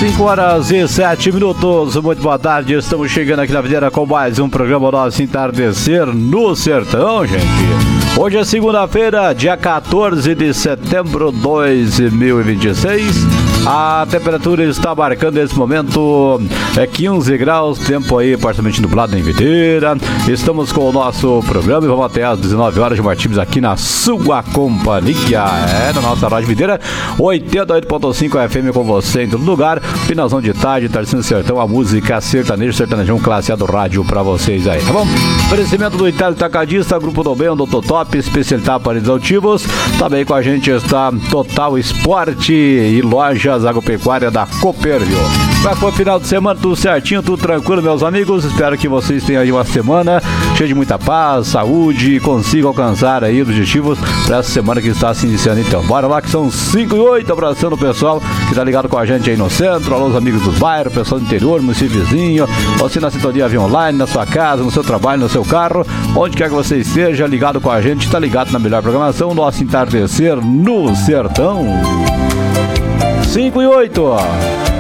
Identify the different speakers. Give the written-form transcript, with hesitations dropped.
Speaker 1: 5h07, muito boa tarde, estamos chegando aqui na videira com mais um programa Nosso Entardecer no Sertão, gente. Hoje é segunda-feira, dia 14 de setembro de 2026. A temperatura está marcando nesse momento 15 graus, tempo aí parcialmente nublado em videira. Estamos com o nosso programa e vamos até às 19 horas de partimos aqui na sua companhia. Na nossa rádio videira, 88.5 FM com você em todo lugar. Finalzão de tarde, Tarcísio Sertão, a música sertanejão classe A do rádio pra vocês aí, tá bom? Oferecimento do Itália Tacadista, Grupo do Bem, Doutor Top, especialidade aparelhos auditivos. Também com a gente está Total Esporte e Lojas Agropecuária da Copérvio. Vai pro final de semana, tudo certinho, tudo tranquilo, meus amigos. Espero que vocês tenham aí uma semana cheia de muita paz, saúde e consigam alcançar aí objetivos para essa semana que está se iniciando. Então, bora lá que são 5h08, abraçando o pessoal que tá ligado com a gente aí no centro, alô os amigos dos bairros, pessoal do interior, município vizinho, você na sintonia via online, na sua casa, no seu trabalho, no seu carro, onde quer que você esteja ligado com a gente, tá ligado na melhor programação, Nosso Entardecer no Sertão. 5h08.